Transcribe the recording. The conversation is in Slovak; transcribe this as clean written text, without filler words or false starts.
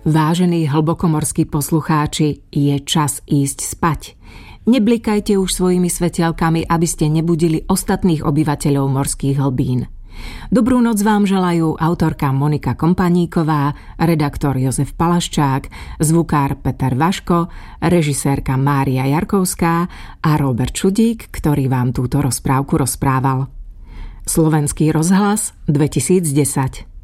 Vážení hlbokomorskí poslucháči, je čas ísť spať. Neblikajte už svojimi svetielkami, aby ste nebudili ostatných obyvateľov morských hlbín. Dobrú noc vám želajú autorka Monika Kompaníková, redaktor Jozef Palaščák, zvukár Peter Vaško, režisérka Mária Jarkovská a Robert Čudík, ktorý vám túto rozprávku rozprával. Slovenský rozhlas 2010.